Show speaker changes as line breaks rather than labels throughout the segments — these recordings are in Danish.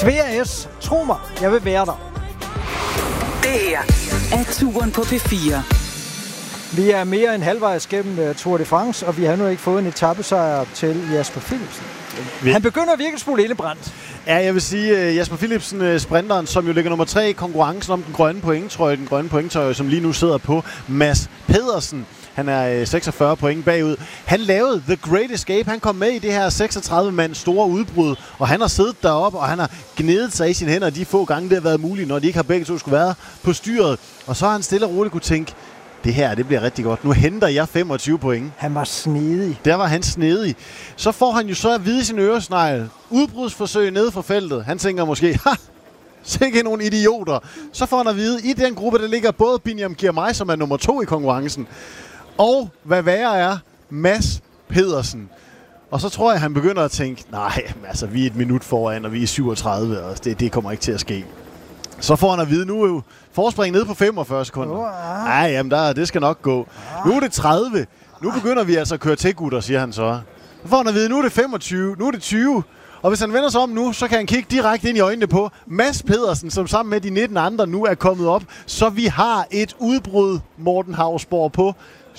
Svea S. Tro mig, jeg vil være der.
Det her er Turen på P4.
Vi er mere end halvvejs gennem Tour de France, og vi har nu ikke fået en etapesejr til Jasper Philipsen. Han begynder at virke en smule indebrændt.
Ja, jeg vil sige, Jasper Philipsen, sprinteren, som jo ligger nummer 3 i konkurrencen om den grønne pointtrøje. Den grønne pointtrøje, som lige nu sidder på Mads Pedersen. Han er 46 point bagud. Han lavede The Great Escape. Han kom med i det her 36-mands store udbrud, og han har siddet deroppe, og han har gnedet sig i sine hænder de få gange, det har været muligt, når de ikke har begge to skulle være på styret. Og så har han stille og roligt kunne tænke, det her, det bliver rigtig godt. Nu henter jeg 25 point.
Han var snedig.
Der var han snedig. Så får han jo så at vide i sin øresnegl. Udbrudsforsøg nede fra feltet. Han tænker måske, sikke nogle idioter. Så får han at vide, i den gruppe, der ligger både Biniam Girmay, som er nummer 2 i konkurrencen, og hvad værre er, Mads Pedersen. Og så tror jeg, han begynder at tænke, nej, altså vi er et minut foran, og vi er 37, og det kommer ikke til at ske. Så får han at vide, nu er jo forspring nede på 45 sekunder. Nej, jamen det skal nok gå. Nu er det 30. Nu begynder vi altså at køre til, gutter, siger han så. Så får han at vide, nu er det 25, nu er det 20. Og hvis han vender sig om nu, så kan han kigge direkte ind i øjnene på Mads Pedersen, som sammen med de 19 andre nu er kommet op. Så vi har et udbrud, Morten Hausborg, på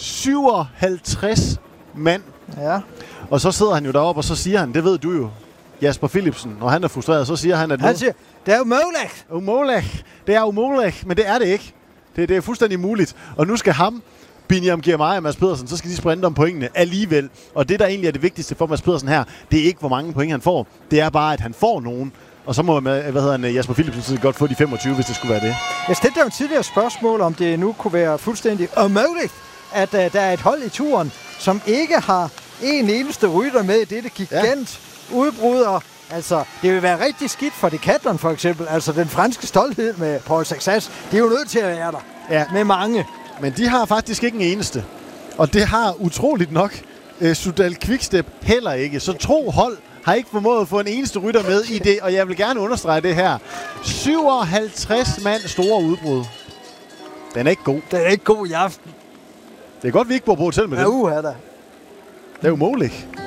57 mand.
Ja.
Og så sidder han jo deroppe, og så siger han, det ved du jo, Jasper Philipsen, når han er frustreret, så siger han, at
Han siger, det er umuligt.
Umuligt. Det er umuligt, men det er det ikke. Det er fuldstændig muligt. Og nu skal ham, Biniam Girmay og Mads Pedersen, så skal de sprinte om pointene alligevel. Og det, der egentlig er det vigtigste for Mads Pedersen her, det er ikke, hvor mange point han får. Det er bare, at han får nogen. Og så må Jasper Philipsen så godt få de 25, hvis det skulle være det.
Jeg stillede jo et tidligere spørgsmål, om det nu kunne være fuldstændig umuligt, at der er et hold i turen, som ikke har en eneste rytter med i dette gigant udbrud. Og altså, det vil være rigtig skidt for Decathlon for eksempel. Altså, den franske stolthed med Paul Saxas, det er jo nødt til at være der. Med mange.
Men de har faktisk ikke en eneste. Og det har utroligt nok Soudal Quickstep heller ikke. Så 2 hold har ikke formået at få en eneste rytter med i det. Og jeg vil gerne understrege det her. 57 mand store udbrud. Den er ikke god.
Den er ikke god i aften.
Det er godt, vi ikke bor på hotel med det.
Ja, da.
Det er umuligt.